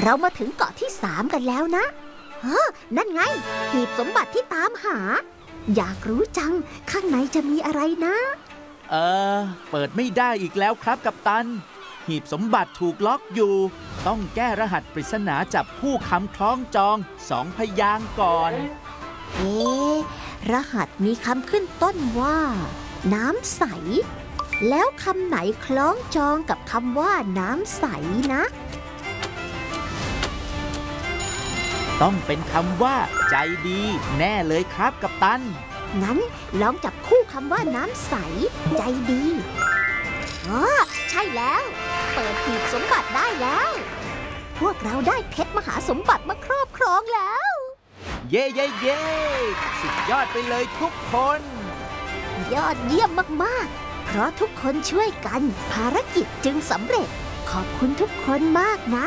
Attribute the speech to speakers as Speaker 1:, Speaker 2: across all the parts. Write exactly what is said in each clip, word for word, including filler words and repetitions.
Speaker 1: เรามาถึงเกาะที่สามกันแล้วนะเออนั่นไงหีบสมบัติที่ตามหาอยากรู้จังข้างในจะมีอะไรนะ
Speaker 2: เออเปิดไม่ได้อีกแล้วครับกัปตันหีบสมบัติถูกล็อกอยู่ต้องแก้รหัสปริศนาจับคู่คำคล้องจองสองพยางค์ก่อน
Speaker 1: เอ๊ะรหัสมีคำขึ้นต้นว่าน้ำใสแล้วคำไหนคล้องจองกับคำว่าน้ำใสนะ
Speaker 2: ต้องเป็นคำว่าใจดีแน่เลยครับกัปตัน
Speaker 1: งั้นลองจับคู่คำว่าน้ำใสใจดีอ๋อใช่แล้วเปิดหีบสมบัติได้แล้วพวกเราได้เพชรมหาสมบัติมาครอบครองแล้ว
Speaker 2: เย่เย่เย่สุดยอดไปเลยทุกคน
Speaker 1: ยอดเยี่ยมมากๆเพราะทุกคนช่วยกันภารกิจจึงสำเร็จขอบคุณทุกคนมากนะ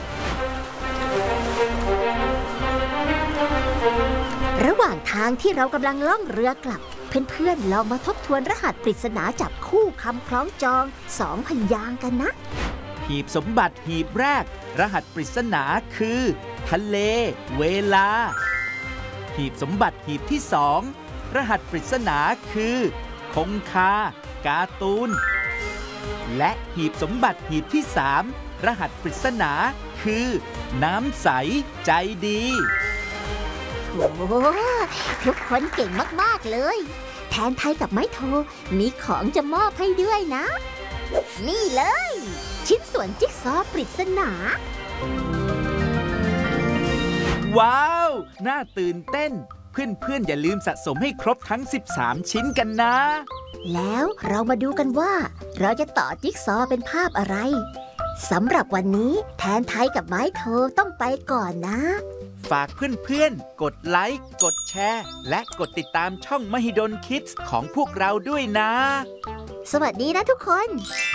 Speaker 1: ระหว่างทางที่เรากำลังล่องเรือกลับเพื่อนๆลองมาทบทวนรหัสปริศนาจับคู่คำคล้องจองสองพยางค์กันนะ
Speaker 2: หีบสมบัติหีบแรกรหัสปริศนาคือทะเลเวลาหีบสมบัติหีบที่สองรหัสปริศนาคือคงคาการ์ตูนและหีบสมบัติหีบที่สามรหัสปริศนาคือน้ำใสใจดี
Speaker 1: โอ้ทุกคนเก่งมากๆเลยแทนไทยกับไม้โทมีของจะมอบให้ด้วยนะนี่เลยชิ้นส่วนจิ๊กซอว์ปริศนา
Speaker 2: ว้าวน่าตื่นเต้นเพื่อนๆอย่าลืมสะสมให้ครบทั้งสิบสามชิ้นกันนะ
Speaker 1: แล้วเรามาดูกันว่าเราจะต่อจิ๊กซอว์เป็นภาพอะไรสำหรับวันนี้แทนไทยกับไม้โทต้องไปก่อนนะ
Speaker 2: ฝากเพื่อนๆกดไลค์กดแชร์และกดติดตามช่อง Mahidol Kids ของพวกเราด้วยนะ
Speaker 1: สวัสดีนะทุกคน